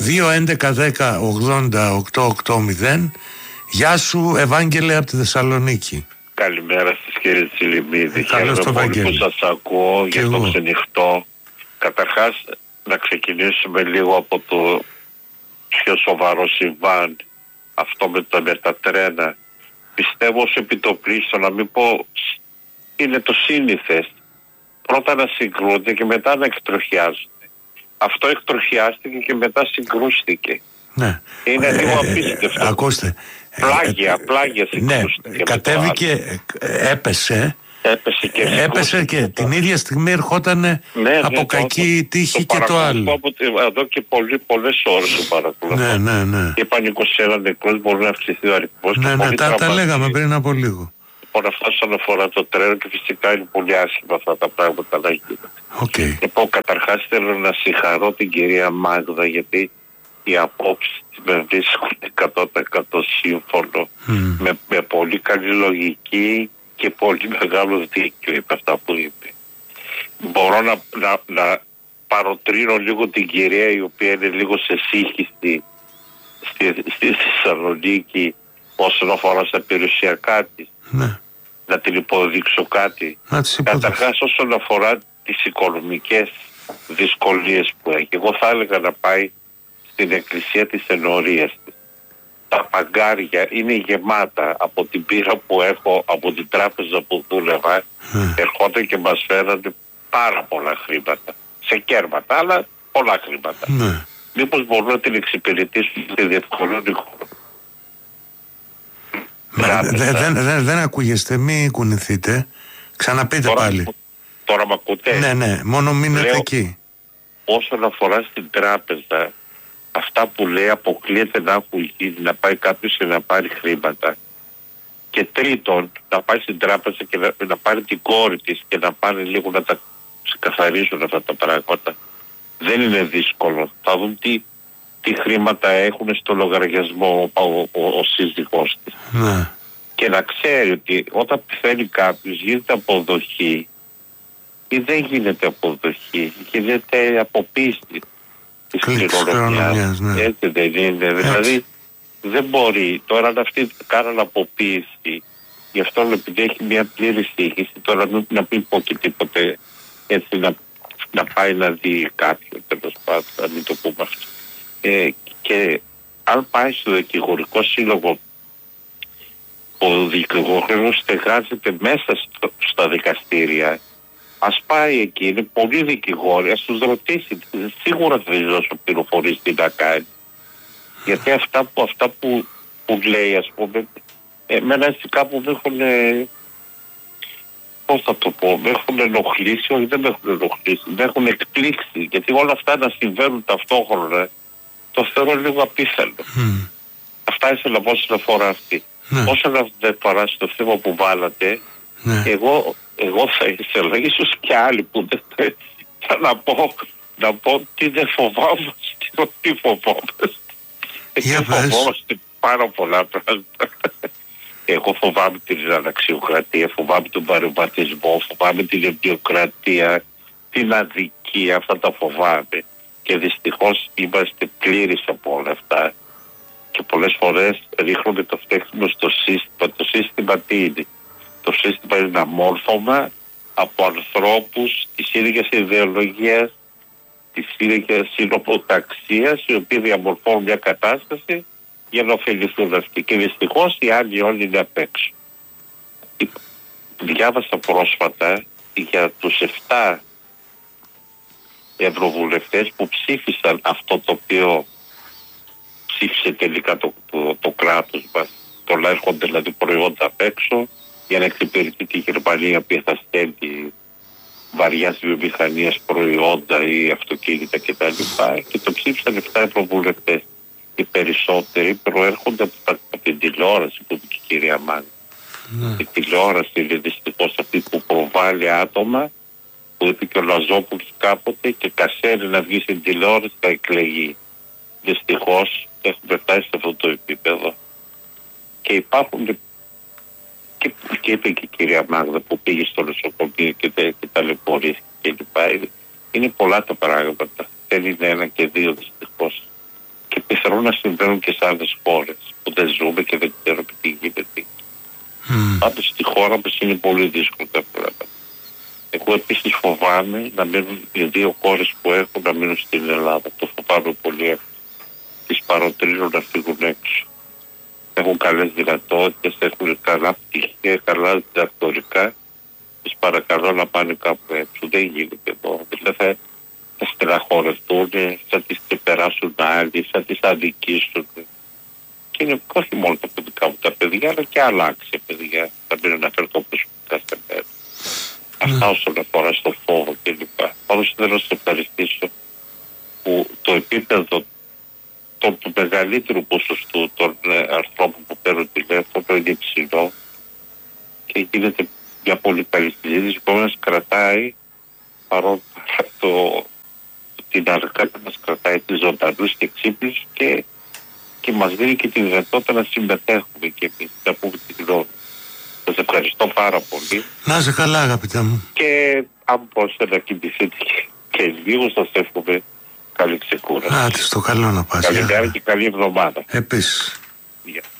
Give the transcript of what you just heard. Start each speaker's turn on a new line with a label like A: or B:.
A: 2-11-10-80-880. Γεια σου, Ευάγγελε από τη Θεσσαλονίκη.
B: Καλημέρα στις κύριε Τσιλιμίδη.
A: Καλώς το
B: Χαίρομαι που σας ακούω
A: και
B: για το
A: εγώ.
B: ξενυχτό. Καταρχάς να ξεκινήσουμε λίγο από το πιο σοβαρό συμβάν, αυτό με τα τρένα. Πιστεύω ως επιτοπλίστων, να μην πω είναι το σύνηθες, πρώτα να συγκρούνται και μετά να εκτροχιάζονται. Αυτό εκτροχιάστηκε και μετά συγκρούστηκε.
A: Ναι.
B: Είναι λίγο απίστευτο.
A: Ακούστε.
B: Πλάγια συγκρούστηκε.
A: Ναι, κατέβηκε, έπεσε και την ίδια στιγμή ερχόταν από κακή τύχη και το άλλο.
B: Εδώ και πολλές ώρες το παρακολουθώ.
A: Ναι.
B: Είπαν 21 νεκρούς, μπορεί να αυξηθεί ο αριθμός.
A: Ναι, τα λέγαμε πριν από λίγο.
B: Λοιπόν, αυτά όσον αφορά το τρένο και φυσικά είναι πολύ άσχημα αυτά τα πράγματα να γίνονται. Λοιπόν, καταρχάς θέλω να συγχαρώ την κυρία Μάγδα, γιατί οι απόψεις με βρίσκουν 100% σύμφωνο, με πολύ καλή λογική και πολύ μεγάλο δίκιο είπε αυτά που είπε. Μπορώ να παροτρύνω λίγο την κυρία, η οποία είναι λίγο σε σύγχυστη στη Θεσσαλονίκη όσον αφορά στα περιουσιακά της.
A: Ναι.
B: Να την υποδείξω κάτι. Καταρχάς όσον αφορά τις οικονομικές δυσκολίες που έχει, εγώ θα έλεγα να πάει στην εκκλησία της Ενορίας της. Τα παγκάρια είναι γεμάτα. Από την πείρα που έχω από την τράπεζα που δούλευα, ερχόταν και μας φέρανε πάρα πολλά χρήματα. Σε κέρματα, αλλά πολλά χρήματα. Μήπως μπορούν να την εξυπηρετήσουν και διευκολύνουν.
A: Δεν ακούγεστε, μην κουνηθείτε. Ξαναπείτε πάλι.
B: Τώρα μ' ακούτε?
A: Ναι, μόνο μείνετε εκεί.
B: Όσον αφορά στην τράπεζα, αυτά που λέει αποκλείεται να έχουν γίνει, να πάει κάποιος και να πάρει χρήματα. Και τρίτον, να πάει στην τράπεζα και να πάρει την κόρη της και να πάνε λίγο να τα ξεκαθαρίσουν αυτά τα πράγματα. Δεν είναι δύσκολο. Θα δουν τι χρήματα έχουν στο λογαριασμό ο σύζυγός της.
A: Ναι.
B: Και να ξέρει ότι όταν πεθαίνει κάποιος γίνεται αποδοχή ή δεν γίνεται αποδοχή, γίνεται αποπίστη της κληρονομιάς.
A: Ναι.
B: Έτσι δεν είναι? Δηλαδή δεν μπορεί τώρα να αυτοί κάνουν αποποίηση, γι' αυτό επειδή έχει μια πλήρη σύγχυση, τώρα να μην πω και τίποτε έτσι να πάει να δει κάποιον, τέλος πάντων, να μην το πούμε αυτό. Και αν πάει στο δικηγορικό σύλλογο, ο δικηγόρος στεγάζεται μέσα στα δικαστήρια. Ας πάει εκεί, είναι πολλοί δικηγόροι, ας τους ρωτήσει, σίγουρα θα δώσω πληροφορίες τι να κάνει. Γιατί αυτά που λέει, ας πούμε, εμένα έτσι κάπου με έχουν, πώς θα το πω, με έχουν ενοχλήσει, όχι δεν με έχουν ενοχλήσει, με έχουν εκπλήξει, γιατί όλα αυτά να συμβαίνουν ταυτόχρονα, το θεωρώ λίγο απίθανο. Αυτά ήθελα να πω στην αφορά αυτή. Όσον αφορά στο θέμα που βάλατε, εγώ θα ήθελα, ίσως και άλλοι που δεν θα να πω τι δεν φοβάμαι, τι φοβόμαστε. Δεν φοβόμαστε πάρα πολλά πράγματα. Εγώ φοβάμαι την αναξιοκρατία, φοβάμαι τον παρεμβατισμό, φοβάμαι την εμπειοκρατία, την αδικία, αυτά τα φοβάμαι. Και δυστυχώς είμαστε πλήρεις από όλα αυτά. Και πολλές φορές ρίχνουμε το φταίξιμο στο σύστημα. Το σύστημα τι είναι? Το σύστημα είναι ένα μόρφωμα από ανθρώπους της ίδιας ιδεολογίας, της ίδιας συνομοταξίας, οι οποίοι διαμορφώνουν μια κατάσταση για να ωφεληθούν αυτοί. Και δυστυχώς οι άλλοι όλοι είναι απ' έξω. Διάβασα πρόσφατα για τους 7 ευρωβουλευτές που ψήφισαν αυτό το οποίο ψήφισε τελικά το κράτος μας. Πολλά έρχονται δηλαδή προϊόντα απ' έξω για να εξυπηρετεί τη Γερμανία που θα στέλνει βαριάς βιομηχανίας προϊόντα ή αυτοκίνητα κτλ. Και το ψήφισαν 7 ευρωβουλευτές. Οι περισσότεροι προέρχονται από την τηλεόραση που είπε και η κυρία Μάνη. Η τηλεόραση είναι δυστυχώς αυτή που προβάλλει άτομα, που είπε και ο Λαζόπουλος κάποτε, και κασέρι να βγει στην τηλεόραση θα εκλεγεί. Δυστυχώς έχουμε φτάσει σε αυτό το επίπεδο. Και υπάρχουν και είπε και η κυρία Μάγδα που πήγε στο νοσοκομείο και ταλαιπωρήθηκε κλπ. Είναι πολλά τα πράγματα. Δεν είναι ένα και δύο δυστυχώς. μπορούν να συμβαίνουν και σε άλλες χώρες που δεν ζούμε και δεν ξέρω τι γίνεται. Πάντως στη χώρα μας είναι πολύ δύσκολο τα πράγματα. Εγώ επίσης φοβάμαι να μείνουν οι δύο κόρες που έχω να μείνουν στην Ελλάδα. Το φοβάμαι πολύ. Τις παροτρύνω να φύγουν έξω. Έχουν καλές δυνατότητες, έχουν καλά πτυχία, καλά διδακτορικά. Τις παρακαλώ να πάνε κάπου έξω. Δεν γίνεται εδώ. Δηλαδή θα στεναχωρευτούν, θα τις ξεπεράσουν άλλοι, θα τις αδικήσουν. Και είναι όχι μόνο τα παιδικά μου τα παιδιά, αλλά και άλλα άξια παιδιά. Θα μην αναφερθώ προσωπικά σε μένα. Αυτά όσον αφορά στο φόβο κλπ. Όμως θέλω να σας ευχαριστήσω που το επίπεδο του μεγαλύτερου ποσοστού των ανθρώπων που παίρνουν τηλέφωνο είναι υψηλό και γίνεται μια πολύ καλή συζήτηση που μας κρατάει παρόλο την αργά μας κρατάει τις ζωντανούς και ξύπνους και μας δίνει και τη δυνατότητα να συμμετέχουμε και εμείς να πούμε τη γνώμη. Σας ευχαριστώ πάρα πολύ.
A: Να είσαι καλά αγαπητέ μου.
B: Και αν μπορείτε να κοιμηθείτε και λίγο σας εύχομαι καλή ξεκούραση.
A: Άντε στο καλό να πας.
B: Καλή μέρα και καλή εβδομάδα.
A: Επίσης.
B: Yeah.